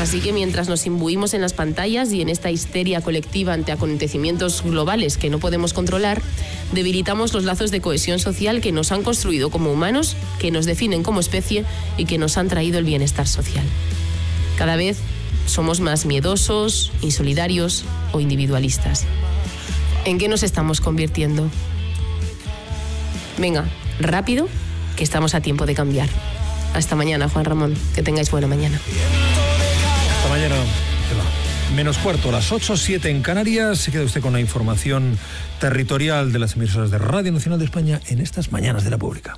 Así que mientras nos imbuimos en las pantallas y en esta histeria colectiva ante acontecimientos globales que no podemos controlar, debilitamos los lazos de cohesión social que nos han construido como humanos, que nos definen como especie y que nos han traído el bienestar social. Cada vez somos más miedosos, insolidarios o individualistas. ¿En qué nos estamos convirtiendo? Venga, rápido, que estamos a tiempo de cambiar. Hasta mañana, Juan Ramón. Que tengáis buena mañana. Hasta mañana. Menos cuarto, a las 8:07 en Canarias. Se queda usted con la información territorial de las emisoras de Radio Nacional de España en estas Mañanas de la Pública.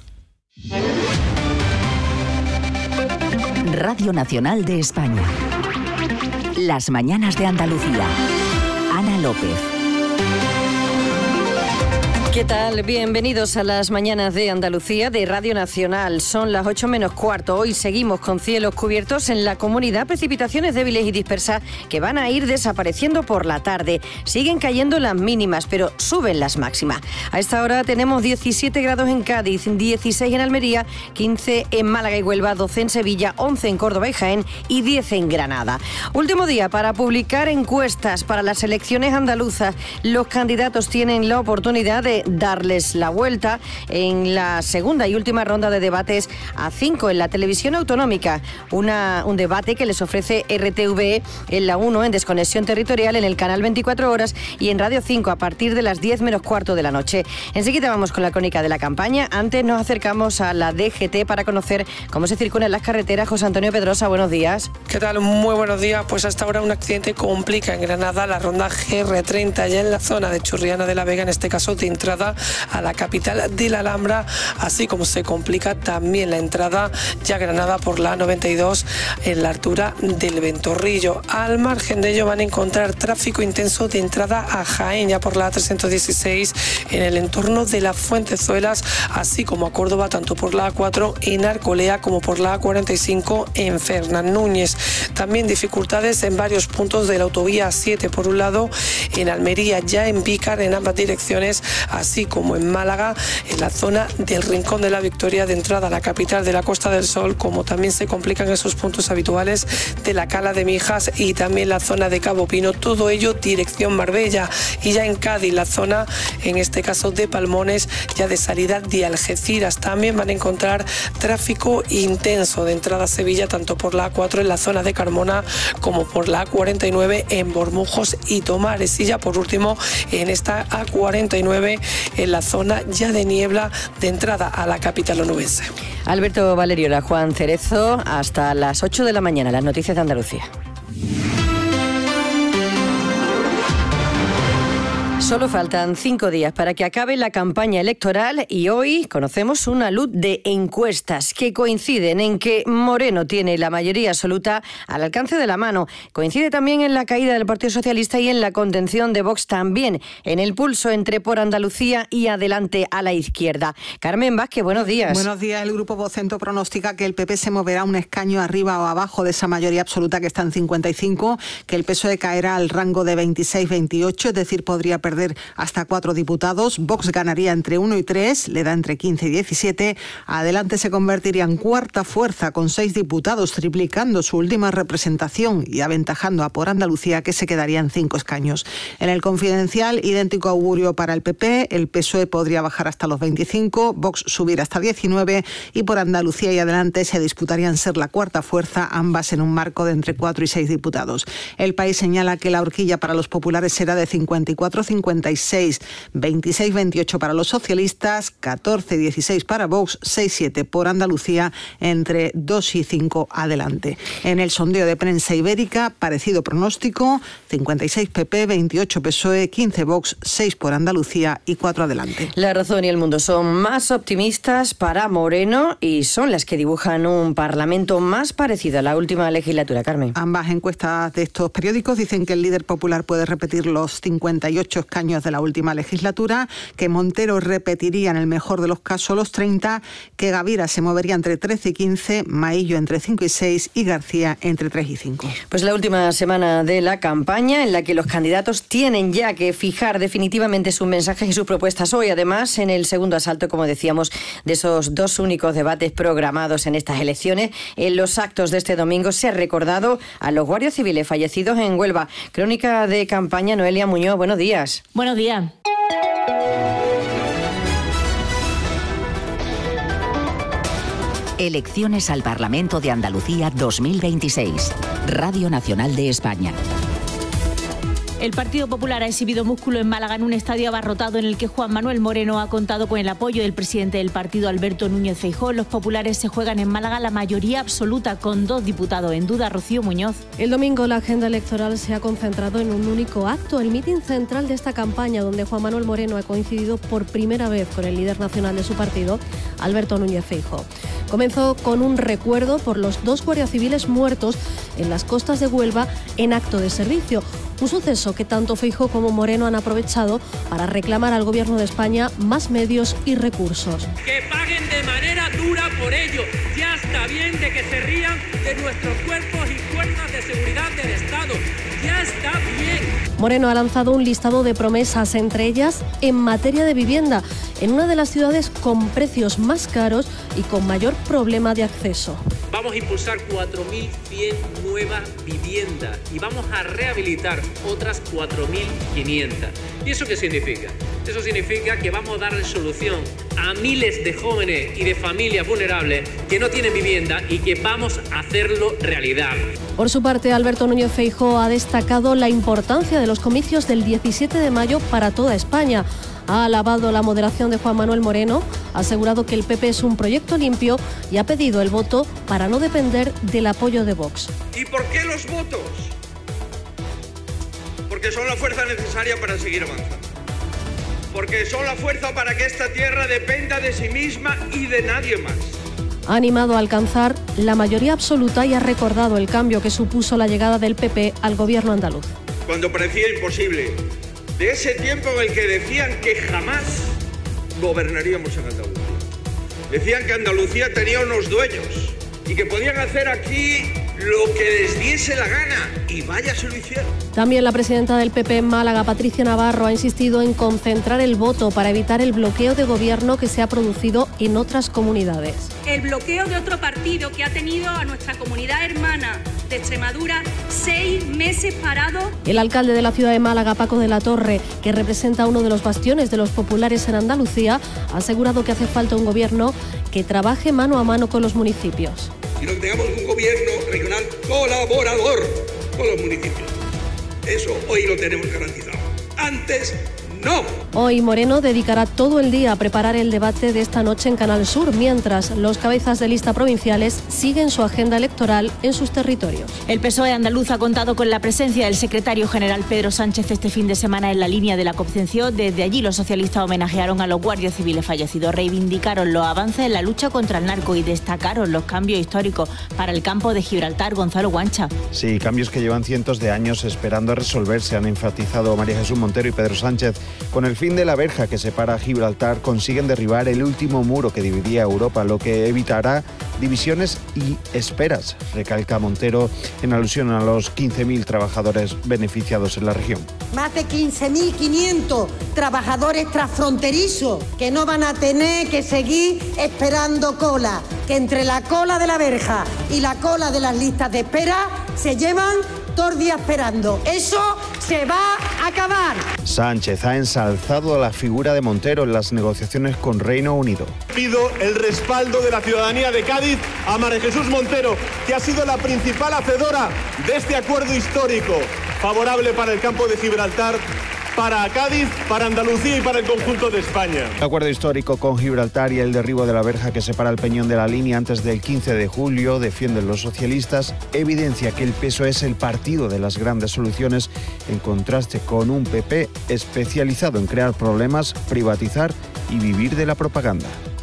Radio Nacional de España. Las Mañanas de Andalucía. Ana López. ¿Qué tal? Bienvenidos a las Mañanas de Andalucía de Radio Nacional. Son las 8 menos cuarto. Hoy seguimos con cielos cubiertos en la comunidad, precipitaciones débiles y dispersas que van a ir desapareciendo por la tarde. Siguen cayendo las mínimas, pero suben las máximas. A esta hora tenemos 17 grados en Cádiz, 16 en Almería, 15 en Málaga y Huelva, 12 en Sevilla, 11 en Córdoba y Jaén y 10 en Granada. Último día para publicar encuestas para las elecciones andaluzas. Los candidatos tienen la oportunidad de darles la vuelta en la segunda y última ronda de debates a 5 en la televisión autonómica. Un debate que les ofrece RTV en la 1 en Desconexión Territorial, en el canal 24 horas y en Radio 5 a partir de las 10 menos cuarto de la noche. Enseguida vamos con la crónica de la campaña. Antes nos acercamos a la DGT para conocer cómo se circula en las carreteras. José Antonio Pedrosa, buenos días. ¿Qué tal? Muy buenos días. Pues hasta ahora un accidente complica en Granada la ronda GR30, ya en la zona de Churriana de la Vega, en este caso de entrada a la capital de la Alhambra, así como se complica también la entrada ya a Granada por la A92 en la altura del Ventorrillo. Al margen de ello van a encontrar tráfico intenso de entrada a Jaén, ya por la A316 en el entorno de las Fuentezuelas, así como a Córdoba, tanto por la A4 en Arcolea como por la A45 en Fernán Núñez. También dificultades en varios puntos de la autovía 7, por un lado en Almería, ya en Vícar en ambas direcciones, así como en Málaga, en la zona del Rincón de la Victoria de entrada a la capital de la Costa del Sol, como también se complican esos puntos habituales de la Cala de Mijas y también la zona de Cabo Pino, todo ello dirección Marbella. Y ya en Cádiz, la zona, en este caso de Palmones, ya de salida de Algeciras. También van a encontrar tráfico intenso de entrada a Sevilla, tanto por la A4 en la zona de Carmona como por la A49 en Bormujos y Tomares. Y ya por último, en esta A49 en la zona ya de niebla de entrada a la capital onubense. Alberto Valeriola, Juan Cerezo, hasta las 8 de la mañana, las noticias de Andalucía. Solo faltan 5 días para que acabe la campaña electoral y hoy conocemos una luz de encuestas que coinciden en que Moreno tiene la mayoría absoluta al alcance de la mano. Coincide también en la caída del Partido Socialista y en la contención de Vox también, en el pulso entre Por Andalucía y Adelante a la izquierda. Carmen Vázquez, buenos días. Buenos días. El Grupo Vocento pronostica que el PP se moverá un escaño arriba o abajo de esa mayoría absoluta que está en 55, que el PSOE caerá al rango de 26-28, es decir, podría perder hasta 4 diputados. Vox ganaría entre 1 y 3, le da entre 15 y 17. Adelante se convertiría en cuarta fuerza con 6 diputados, triplicando su última representación y aventajando a Por Andalucía, que se quedaría en 5 escaños. En el Confidencial, idéntico augurio para el PP. El PSOE podría bajar hasta los 25, Vox subir hasta 19 y Por Andalucía y Adelante se disputarían ser la cuarta fuerza, ambas en un marco de entre 4 y 6 diputados. El País señala que la horquilla para los populares será de 54-56, 26-28 para los socialistas, 14-16 para Vox, 6-7 por Andalucía, entre 2 y 5 Adelante. En el sondeo de prensa ibérica, parecido pronóstico, 56 PP, 28 PSOE, 15 Vox, 6 por Andalucía y 4 Adelante. La Razón y El Mundo son más optimistas para Moreno y son las que dibujan un Parlamento más parecido a la última legislatura, Carmen. Ambas encuestas de estos periódicos dicen que el líder popular puede repetir los 58 escaños de la última legislatura, que Montero repetiría en el mejor de los casos los 30, que Gavira se movería entre 13 y 15, Maillo entre 5 y 6 y García entre 3 y 5. Pues la última semana de la campaña en la que los candidatos tienen ya que fijar definitivamente sus mensajes y sus propuestas hoy, además, en el segundo asalto, como decíamos, de esos dos únicos debates programados en estas elecciones. En los actos de este domingo se ha recordado a los guardias civiles fallecidos en Huelva. Crónica de campaña, Noelia Muñoz, buenos días. Buenos días. Elecciones al Parlamento de Andalucía 2026. Radio Nacional de España. El Partido Popular ha exhibido músculo en Málaga en un estadio abarrotado en el que Juan Manuel Moreno ha contado con el apoyo del presidente del partido, Alberto Núñez Feijóo. Los populares se juegan en Málaga la mayoría absoluta, con 2 diputados en duda. Rocío Muñoz. El domingo la agenda electoral se ha concentrado en un único acto, el mitin central de esta campaña, donde Juan Manuel Moreno ha coincidido por primera vez con el líder nacional de su partido, Alberto Núñez Feijóo. Comenzó con un recuerdo por los 2 guardias civiles muertos en las costas de Huelva en acto de servicio. Un suceso que tanto Feijóo como Moreno han aprovechado para reclamar al Gobierno de España más medios y recursos. Que paguen de manera dura por ello. Ya está bien de que se rían de nuestros cuerpos y fuerzas de seguridad del Estado. Ya está bien. Moreno ha lanzado un listado de promesas, entre ellas en materia de vivienda, en una de las ciudades con precios más caros y con mayor problema de acceso. Vamos a impulsar 4.100 nuevas viviendas y vamos a rehabilitar otras 4.500. ¿Y eso qué significa? Eso significa que vamos a darle solución a miles de jóvenes y de familias vulnerables que no tienen vivienda y que vamos a hacerlo realidad. Por su parte, Alberto Núñez Feijóo ha destacado la importancia de los comicios del 17 de mayo para toda España. Ha alabado la moderación de Juan Manuel Moreno, ha asegurado que el PP es un proyecto limpio y ha pedido el voto para no depender del apoyo de Vox. ¿Y por qué los votos? Porque son la fuerza necesaria para seguir avanzando. Porque son la fuerza para que esta tierra dependa de sí misma y de nadie más. Ha animado a alcanzar la mayoría absoluta y ha recordado el cambio que supuso la llegada del PP al gobierno andaluz. Cuando parecía imposible, de ese tiempo en el que decían que jamás gobernaríamos en Andalucía. Decían que Andalucía tenía unos dueños y que podían hacer aquí lo que les diese la gana, y vaya se lo hicieron. También la presidenta del PP en Málaga, Patricia Navarro, ha insistido en concentrar el voto para evitar el bloqueo de gobierno que se ha producido en otras comunidades. El bloqueo de otro partido que ha tenido a nuestra comunidad hermana de Extremadura 6 meses parado. El alcalde de la ciudad de Málaga, Paco de la Torre, que representa uno de los bastiones de los populares en Andalucía, ha asegurado que hace falta un gobierno que trabaje mano a mano con los municipios. Y que tengamos un gobierno regional colaborador con los municipios. Eso hoy lo tenemos garantizado. Antes, no. Hoy Moreno dedicará todo el día a preparar el debate de esta noche en Canal Sur, mientras los cabezas de lista provinciales siguen su agenda electoral en sus territorios. El PSOE andaluz ha contado con la presencia del secretario general Pedro Sánchez este fin de semana en la línea de la Concepción. Desde allí los socialistas homenajearon a los guardias civiles fallecidos, reivindicaron los avances en la lucha contra el narco y destacaron los cambios históricos para el campo de Gibraltar. Gonzalo Guancha. Sí, cambios que llevan cientos de años esperando resolverse, han enfatizado María Jesús Montero y Pedro Sánchez. Con el fin de la verja que separa Gibraltar, consiguen derribar el último muro que dividía Europa, lo que evitará divisiones y esperas, recalca Montero en alusión a los 15.000 trabajadores beneficiados en la región. Más de 15.500 trabajadores transfronterizos que no van a tener que seguir esperando cola, que entre la cola de la verja y la cola de las listas de espera se llevan todo el día esperando. Eso se va a acabar. Sánchez ha ensalzado la figura de Montero en las negociaciones con Reino Unido. Pido el respaldo de la ciudadanía de Cádiz a María Jesús Montero, que ha sido la principal hacedora de este acuerdo histórico, favorable para el campo de Gibraltar, para Cádiz, para Andalucía y para el conjunto de España. El acuerdo histórico con Gibraltar y el derribo de la verja que separa el Peñón de la línea antes del 15 de julio, defienden los socialistas, evidencia que el PSOE es el partido de las grandes soluciones, en contraste con un PP especializado en crear problemas, privatizar y vivir de la propaganda.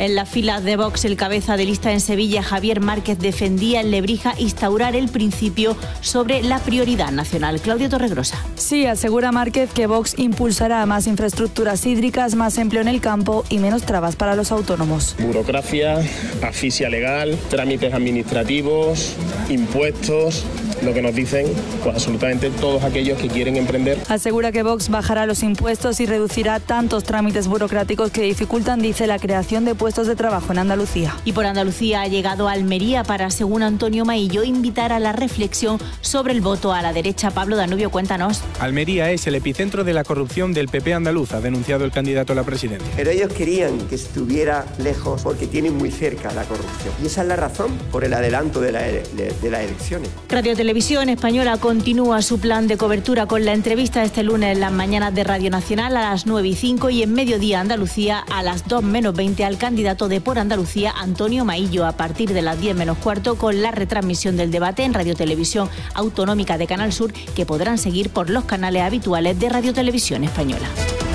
En las filas de Vox, el cabeza de lista en Sevilla, Javier Márquez, defendía en Lebrija instaurar el principio sobre la prioridad nacional. Claudio Torregrosa. Sí, asegura Márquez que Vox impulsará más infraestructuras hídricas, más empleo en el campo y menos trabas para los autónomos. Burocracia, asfixia legal, trámites administrativos, impuestos, lo que nos dicen pues absolutamente todos aquellos que quieren emprender. Asegura que Vox bajará los impuestos y reducirá tantos trámites burocráticos que dificultan, dice, la creación de puestos de trabajo en Andalucía. Y por Andalucía ha llegado a Almería para, según Antonio Maillo, invitar a la reflexión sobre el voto a la derecha. Pablo Danubio, cuéntanos. Almería es el epicentro de la corrupción del PP andaluz, ha denunciado el candidato a la presidencia. Pero ellos querían que estuviera lejos porque tienen muy cerca la corrupción. Y esa es la razón por el adelanto de las elecciones. Radio Televisión Española continúa su plan de cobertura con la entrevista este lunes en las mañanas de Radio Nacional a las 9:05 y en Mediodía Andalucía a las 2:20 al candidato de Por Andalucía, Antonio Maillo, a partir de las 10:15 con la retransmisión del debate en Radio Televisión Autonómica de Canal Sur, que podrán seguir por los canales habituales de Radio Televisión Española.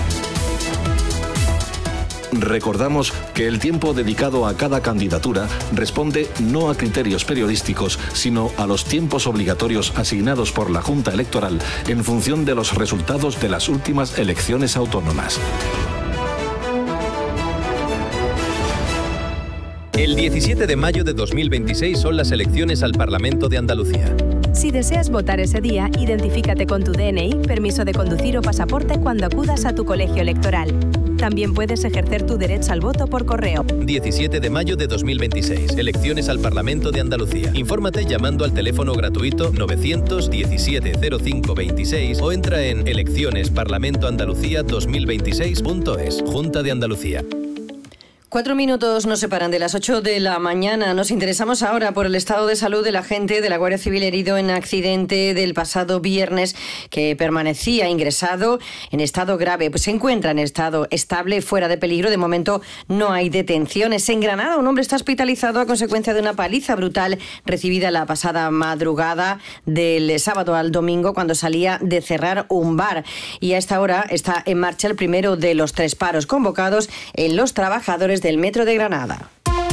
Recordamos que el tiempo dedicado a cada candidatura responde no a criterios periodísticos, sino a los tiempos obligatorios asignados por la Junta Electoral en función de los resultados de las últimas elecciones autónomas. El 17 de mayo de 2026 son las elecciones al Parlamento de Andalucía. Si deseas votar ese día, identifícate con tu DNI, permiso de conducir o pasaporte cuando acudas a tu colegio electoral. También puedes ejercer tu derecho al voto por correo. 17 de mayo de 2026, elecciones al Parlamento de Andalucía. Infórmate llamando al teléfono gratuito 917 05 26 o entra en eleccionesparlamentoandalucía2026.es. Junta de Andalucía. 4 minutos nos separan de las 8 de la mañana. Nos interesamos ahora por el estado de salud del agente de la Guardia Civil herido en accidente del pasado viernes, que permanecía ingresado en estado grave. Pues se encuentra en estado estable, fuera de peligro. De momento no hay detenciones. En Granada, un hombre está hospitalizado a consecuencia de una paliza brutal recibida la pasada madrugada del sábado al domingo, cuando salía de cerrar un bar. Y a esta hora está en marcha el primero de los 3 paros convocados en los trabajadores del Metro de Granada.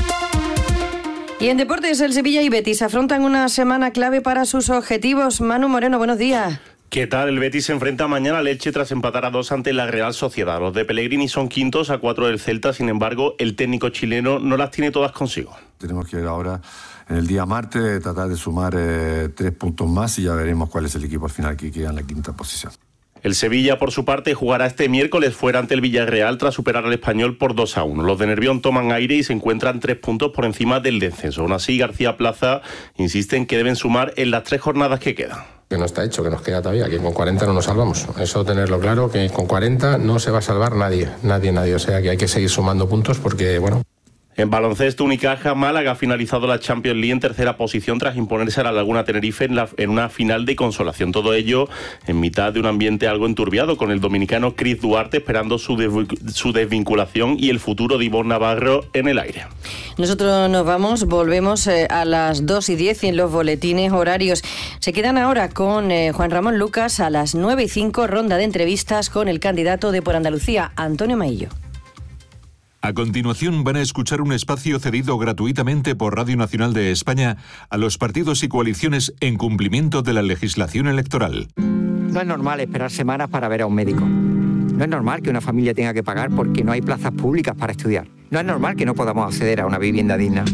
Y en deportes, el Sevilla y Betis afrontan una semana clave para sus objetivos. Manu Moreno, buenos días. ¿Qué tal? El Betis se enfrenta mañana al Elche tras empatar a 2 ante la Real Sociedad. Los de Pellegrini son quintos a 4 del Celta, sin embargo, el técnico chileno no las tiene todas consigo. Tenemos que ahora, en el día martes, tratar de sumar 3 puntos más y ya veremos cuál es el equipo al final que queda en la quinta posición. El Sevilla, por su parte, jugará este miércoles fuera ante el Villarreal tras superar al Español por 2-1. Los de Nervión toman aire y se encuentran 3 puntos por encima del descenso. Aún así, García Plaza insiste en que deben sumar en las 3 jornadas que quedan. Que no está hecho, que nos queda todavía, que con 40 no nos salvamos. Eso tenerlo claro, que con 40 no se va a salvar nadie. O sea, que hay que seguir sumando puntos porque, bueno... En baloncesto, Unicaja Málaga ha finalizado la Champions League en tercera posición tras imponerse a la Laguna Tenerife en una final de consolación. Todo ello en mitad de un ambiente algo enturbiado, con el dominicano Chris Duarte esperando su desvinculación y el futuro de Ivonne Navarro en el aire. Nosotros volvemos a las 2:10 y en los boletines horarios. Se quedan ahora con Juan Ramón Lucas a las 9:05, ronda de entrevistas con el candidato de Por Andalucía, Antonio Maillo. A continuación van a escuchar un espacio cedido gratuitamente por Radio Nacional de España a los partidos y coaliciones en cumplimiento de la legislación electoral. No es normal esperar semanas para ver a un médico. No es normal que una familia tenga que pagar porque no hay plazas públicas para estudiar. No es normal que no podamos acceder a una vivienda digna.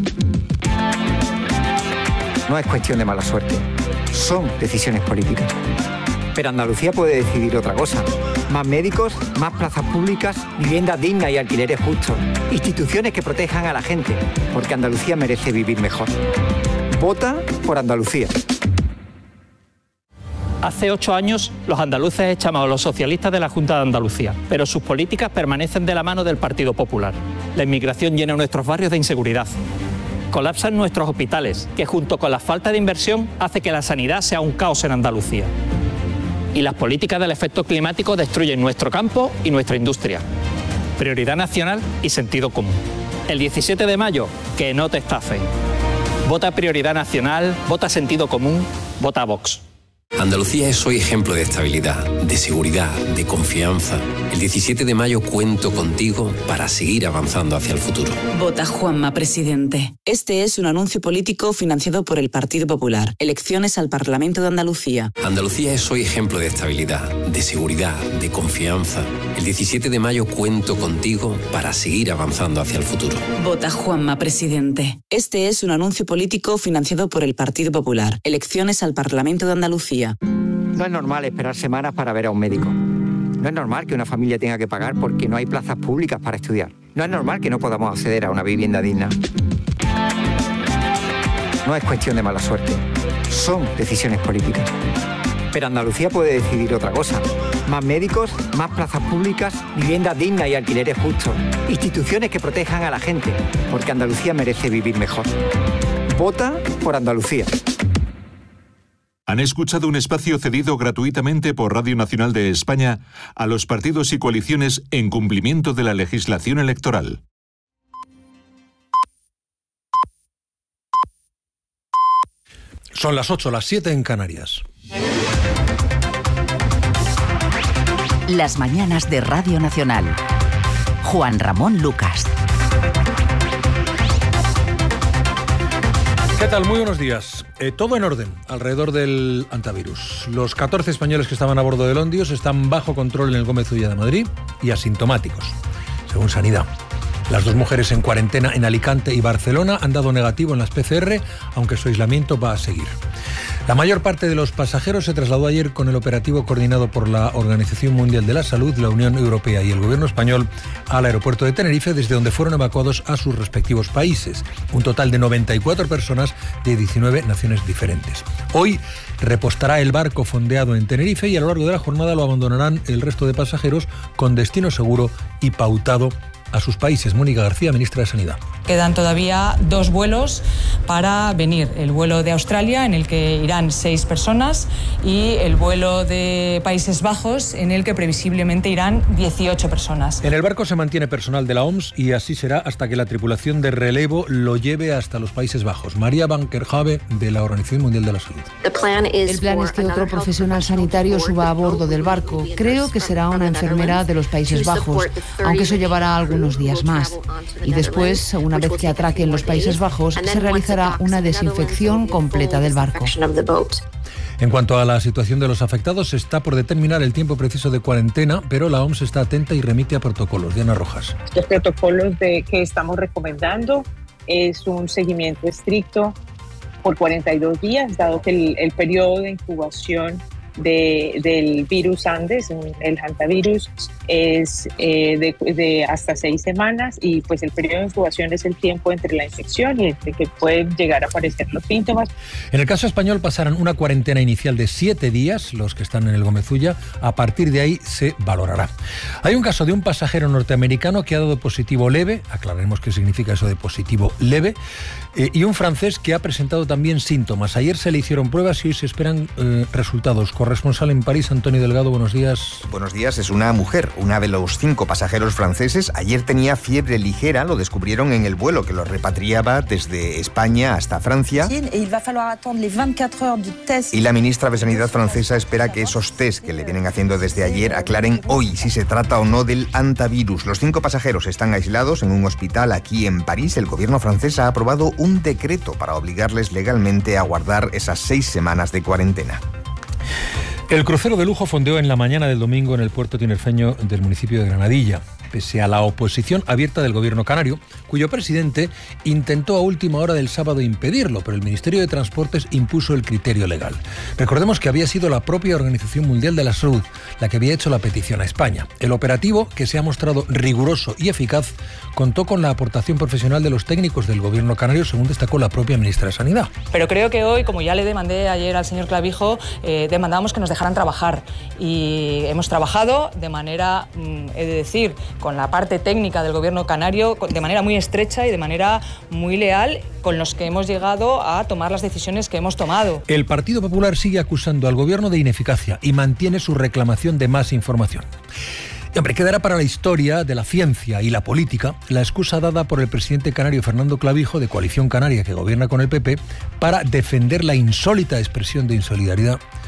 No es cuestión de mala suerte. Son decisiones políticas. Pero Andalucía puede decidir otra cosa. Más médicos, más plazas públicas, viviendas dignas y alquileres justos. Instituciones que protejan a la gente, porque Andalucía merece vivir mejor. Vota por Andalucía. Hace 8 años los andaluces echamos a los socialistas de la Junta de Andalucía, pero sus políticas permanecen de la mano del Partido Popular. La inmigración llena nuestros barrios de inseguridad. Colapsan nuestros hospitales, que junto con la falta de inversión hace que la sanidad sea un caos en Andalucía. Y las políticas del efecto climático destruyen nuestro campo y nuestra industria. Prioridad nacional y sentido común. El 17 de mayo, que no te estafen. Vota Prioridad Nacional, vota Sentido Común, vota Vox. Andalucía es hoy ejemplo de estabilidad, de seguridad, de confianza. El 17 de mayo cuento contigo para seguir avanzando hacia el futuro. Vota Juanma, presidente. Este es un anuncio político financiado por el Partido Popular. Elecciones al Parlamento de Andalucía. Andalucía es hoy ejemplo de estabilidad, de seguridad, de confianza. El 17 de mayo cuento contigo para seguir avanzando hacia el futuro. Vota Juanma, presidente. Este es un anuncio político financiado por el Partido Popular. Elecciones al Parlamento de Andalucía. No es normal esperar semanas para ver a un médico. No es normal que una familia tenga que pagar porque no hay plazas públicas para estudiar. No es normal que no podamos acceder a una vivienda digna. No es cuestión de mala suerte. Son decisiones políticas. Pero Andalucía puede decidir otra cosa. Más médicos, más plazas públicas, viviendas dignas y alquileres justos. Instituciones que protejan a la gente, porque Andalucía merece vivir mejor. Vota por Andalucía. Han escuchado un espacio cedido gratuitamente por Radio Nacional de España a los partidos y coaliciones en cumplimiento de la legislación electoral. Son las 8, las 7 en Canarias. Las mañanas de Radio Nacional. Juan Ramón Lucas. ¿Qué tal? Muy buenos días. Todo en orden alrededor del antivirus. Los 14 españoles que estaban a bordo del Ondios están bajo control en el Gómez Ulla de Madrid y asintomáticos, según Sanidad. Las 2 mujeres en cuarentena en Alicante y Barcelona han dado negativo en las PCR, aunque su aislamiento va a seguir. La mayor parte de los pasajeros se trasladó ayer con el operativo coordinado por la Organización Mundial de la Salud, la Unión Europea y el Gobierno español al aeropuerto de Tenerife, desde donde fueron evacuados a sus respectivos países. Un total de 94 personas de 19 naciones diferentes. Hoy repostará el barco fondeado en Tenerife y a lo largo de la jornada lo abandonarán el resto de pasajeros con destino seguro y pautado a sus países. Mónica García, ministra de Sanidad. Quedan todavía 2 vuelos para venir. El vuelo de Australia, en el que irán 6 personas, y el vuelo de Países Bajos, en el que previsiblemente irán 18 personas. En el barco se mantiene personal de la OMS y así será hasta que la tripulación de relevo lo lleve hasta los Países Bajos. María Van Kerkhove, de la Organización Mundial de la Salud. El plan es que otro profesional sanitario suba a bordo del barco. Creo que será una enfermera de los Países Bajos, aunque eso llevará algunos días más. Y después, una vez que atraque en los Países Bajos, se realizará una desinfección completa del barco. En cuanto a la situación de los afectados, se está por determinar el tiempo preciso de cuarentena, pero la OMS está atenta y remite a protocolos. Diana Rojas. Los protocolos que estamos recomendando es un seguimiento estricto por 42 días, dado que el periodo de incubación del virus Andes, el hantavirus, es de hasta 6 semanas, y pues el periodo de incubación es el tiempo entre la infección y entre que pueden llegar a aparecer los síntomas. En el caso español pasarán una cuarentena inicial de 7 días, los que están en el Gómez Ulla. A partir de ahí se valorará. Hay un caso de un pasajero norteamericano que ha dado positivo leve, aclararemos qué significa eso de positivo leve, y un francés que ha presentado también síntomas. Ayer se le hicieron pruebas y hoy se esperan resultados. Corresponsal en París, Antonio Delgado, buenos días. Buenos días, es una mujer, una de los 5 pasajeros franceses. Ayer tenía fiebre ligera, lo descubrieron en el vuelo que los repatriaba desde España hasta Francia. Y la ministra de Sanidad francesa espera que esos test que le vienen haciendo desde ayer aclaren hoy si se trata o no del hantavirus. Los 5 pasajeros están aislados en un hospital aquí en París. El gobierno francés ha aprobado un decreto para obligarles legalmente a guardar esas 6 semanas de cuarentena. El crucero de lujo fondeó en la mañana del domingo en el puerto tinerfeño del municipio de Granadilla, pese a la oposición abierta del gobierno canario, cuyo presidente intentó a última hora del sábado impedirlo, pero el Ministerio de Transportes impuso el criterio legal. Recordemos que había sido la propia Organización Mundial de la Salud la que había hecho la petición a España. El operativo, que se ha mostrado riguroso y eficaz, contó con la aportación profesional de los técnicos del gobierno canario, según destacó la propia ministra de Sanidad. Pero creo que hoy, como ya le demandé ayer al señor Clavijo, demandamos que nos dejaran trabajar, y hemos trabajado de manera, he de decir, con la parte técnica del gobierno canario, de manera muy estrecha y de manera muy leal, con los que hemos llegado a tomar las decisiones que hemos tomado. El Partido Popular sigue acusando al gobierno de ineficacia y mantiene su reclamación de más información. Y hombre, quedará para la historia de la ciencia y la política la excusa dada por el presidente canario Fernando Clavijo, de Coalición Canaria, que gobierna con el PP, para defender la insólita expresión de insolidaridad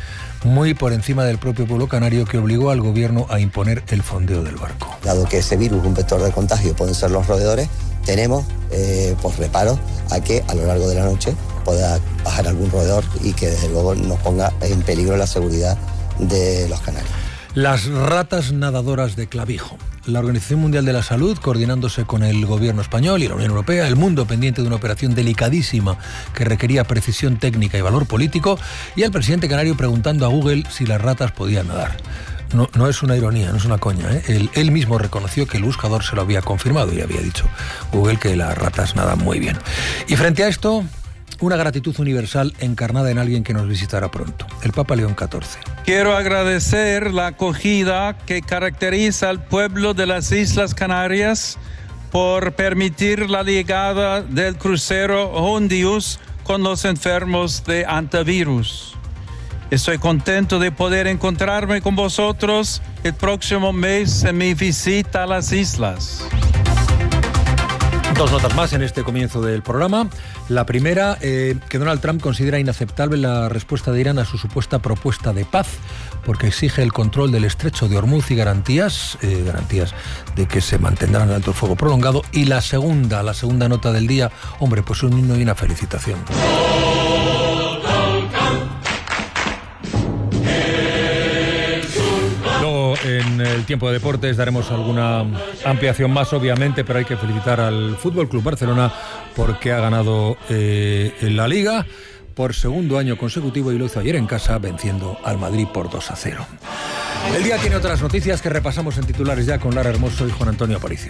muy por encima del propio pueblo canario, que obligó al gobierno a imponer el fondeo del barco. Dado que ese virus, un vector de contagio, pueden ser los roedores, tenemos reparos a que a lo largo de la noche pueda bajar algún roedor y que desde luego nos ponga en peligro la seguridad de los canarios. Las ratas nadadoras de clavijo. La Organización Mundial de la Salud, coordinándose con el gobierno español y la Unión Europea, el mundo pendiente de una operación delicadísima que requería precisión técnica y valor político, y el presidente canario preguntando a Google si las ratas podían nadar. No es una ironía, no es una coña, ¿eh? Él mismo reconoció que el buscador se lo había confirmado y había dicho Google que las ratas nadan muy bien. Y frente a esto, una gratitud universal encarnada en alguien que nos visitará pronto, el Papa León XIV. Quiero agradecer la acogida que caracteriza al pueblo de las Islas Canarias por permitir la llegada del crucero Hondius con los enfermos de antivirus. Estoy contento de poder encontrarme con vosotros el próximo mes en mi visita a las islas. Dos notas más en este comienzo del programa. La primera, que Donald Trump considera inaceptable la respuesta de Irán a su supuesta propuesta de paz, porque exige el control del estrecho de Hormuz y garantías de que se mantendrá el alto el fuego prolongado. Y la segunda nota del día, hombre, pues un himno y una felicitación. En el tiempo de deportes daremos alguna ampliación más, obviamente, pero hay que felicitar al Fútbol Club Barcelona porque ha ganado en la Liga por segundo año consecutivo y lo hizo ayer en casa venciendo al Madrid por 2-0. El día tiene otras noticias que repasamos en titulares ya con Lara Hermoso y Juan Antonio Aparicio.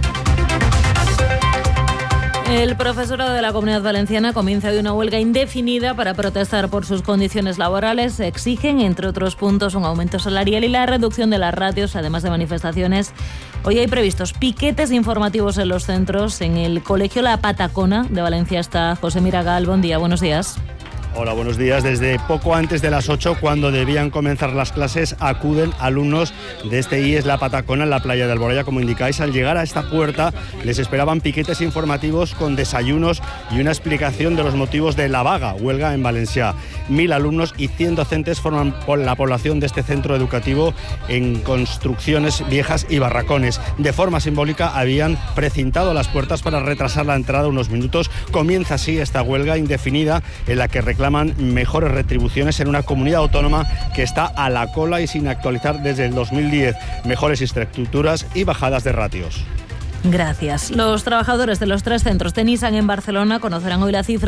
El profesorado de la Comunidad Valenciana comienza hoy una huelga indefinida para protestar por sus condiciones laborales. Exigen, entre otros puntos, un aumento salarial y la reducción de las ratios, además de manifestaciones. Hoy hay previstos piquetes informativos en los centros. En el Colegio La Patacona de Valencia está José Miragal. Buen día, buenos días. Hola, buenos días. Desde poco antes de las 8, cuando debían comenzar las clases, acuden alumnos de este IES La Patacona en la playa de Alboraya. Como indicáis, al llegar a esta puerta les esperaban piquetes informativos con desayunos y una explicación de los motivos de la huelga en Valencia. 1000 alumnos y 100 docentes forman la población de este centro educativo en construcciones viejas y barracones. De forma simbólica habían precintado las puertas para retrasar la entrada unos minutos. Comienza así esta huelga indefinida en la que reclaman mejores retribuciones en una comunidad autónoma que está a la cola y sin actualizar desde el 2010, mejores infraestructuras y bajadas de ratios. Gracias. Los trabajadores de los 3 centros de Nissan en Barcelona conocerán hoy la cifra